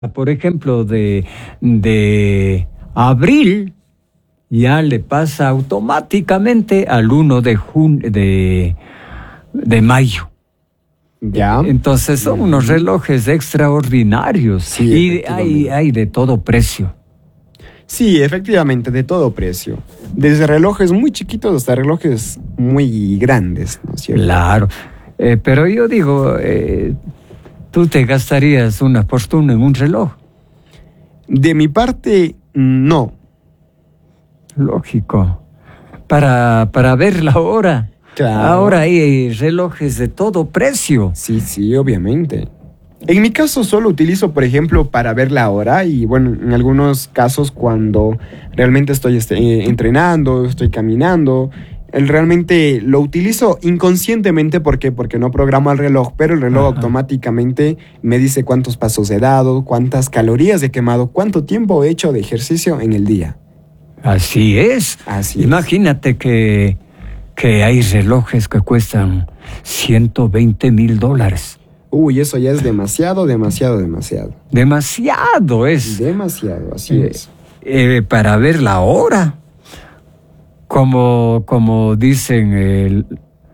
por ejemplo, de abril, ya le pasa automáticamente al 1 de mayo. Ya. Entonces son unos relojes extraordinarios. Sí, y hay de todo precio. Sí, efectivamente, de todo precio. Desde relojes muy chiquitos hasta relojes muy grandes, ¿no es cierto? Claro. Pero yo digo, ¿tú te gastarías una fortuna en un reloj? De mi parte, no. Lógico. Para ver la hora. Claro. Ahora hay relojes de todo precio. Sí, obviamente. En mi caso solo utilizo, por ejemplo, para ver la hora y bueno, en algunos casos cuando realmente estoy entrenando, estoy caminando, realmente lo utilizo inconscientemente porque no programo el reloj, pero el reloj automáticamente me dice cuántos pasos he dado, cuántas calorías he quemado, cuánto tiempo he hecho de ejercicio en el día. Así es. Así Imagínate que hay relojes que cuestan $120,000. Uy, eso ya es demasiado. Demasiado es. Demasiado, así es. Para ver la hora. Como dicen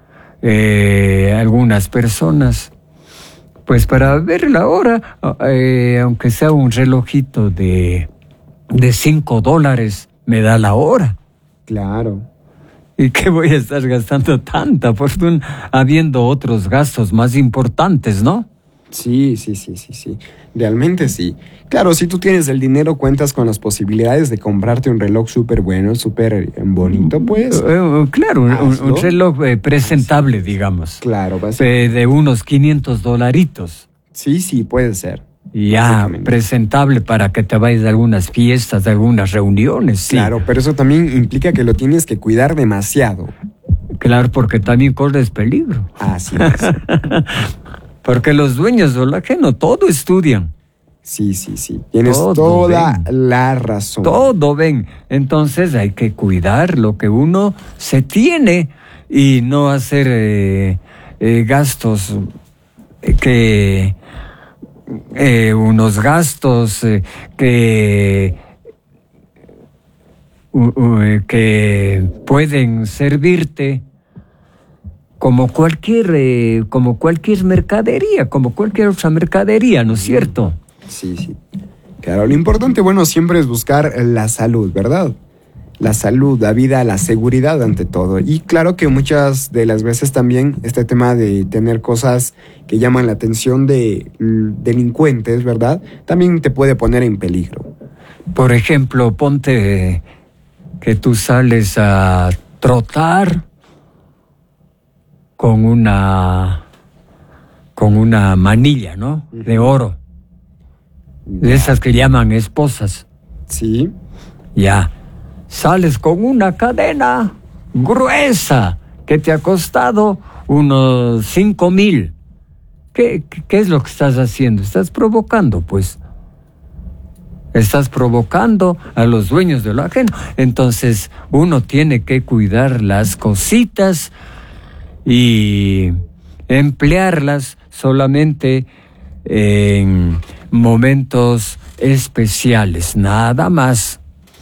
algunas personas, pues para ver la hora, aunque sea un relojito de $5, me da la hora. Claro. ¿Y qué voy a estar gastando tanta fortuna habiendo otros gastos más importantes, no? Sí. Realmente sí. Claro, si tú tienes el dinero, cuentas con las posibilidades de comprarte un reloj súper bueno, súper bonito, pues. Claro, un reloj presentable, digamos. Claro, de unos $500. Sí, puede ser. Ya, presentable para que te vayas a algunas fiestas, de algunas reuniones. Sí. Claro, pero eso también implica que lo tienes que cuidar demasiado. Claro, porque también corres peligro. Así es. Porque los dueños del ajeno todo estudian. Sí. Tienes toda la razón. Todo ven. Entonces hay que cuidar lo que uno se tiene y no hacer gastos unos gastos que pueden servirte como cualquier mercadería, como cualquier otra mercadería, ¿no es cierto? Sí. Claro, lo importante, siempre es buscar la salud, ¿verdad? La salud, la vida, la seguridad ante todo. Y claro que muchas de las veces también este tema de tener cosas que llaman la atención de delincuentes, ¿verdad? También te puede poner en peligro. Por ejemplo, ponte que tú sales a trotar con una manilla, ¿no? De oro. De esas que llaman esposas. Sí. Ya. Sales con una cadena gruesa que te ha costado unos 5,000. ¿Qué es lo que estás haciendo? Estás provocando, pues. Estás provocando a los dueños de lo ajeno. Entonces, uno tiene que cuidar las cositas y emplearlas solamente en momentos especiales, nada más.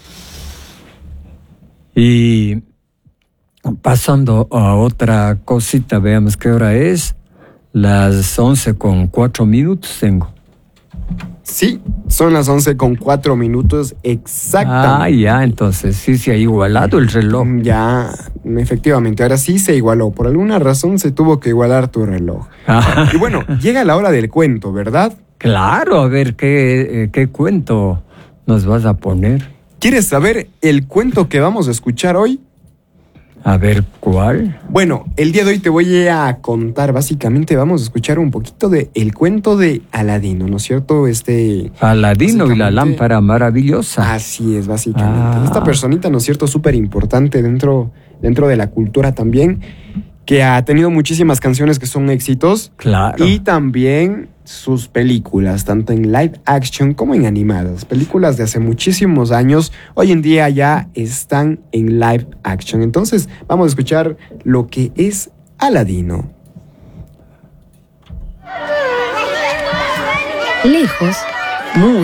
Y pasando a otra cosita, veamos qué hora es. Las 11:04 tengo. Sí, son las 11:04 exactamente. Ya, entonces sí se ha igualado el reloj. Ya, efectivamente, ahora sí se igualó. Por alguna razón se tuvo que igualar tu reloj. Y bueno, llega la hora del cuento, ¿verdad? Claro, a ver, ¿qué cuento nos vas a poner? ¿Quieres saber el cuento que vamos a escuchar hoy? A ver, ¿cuál? Bueno, el día de hoy te voy a contar, básicamente vamos a escuchar un poquito de el cuento de Aladino, ¿no es cierto? Aladino y la lámpara maravillosa. Así es, básicamente. Esta personita, ¿no es cierto?, súper importante dentro de la cultura también, que ha tenido muchísimas canciones que son éxitos. Claro. Y también sus películas, tanto en live action como en animadas. Películas de hace muchísimos años, hoy en día ya están en live action. Entonces, vamos a escuchar lo que es Aladino. Lejos,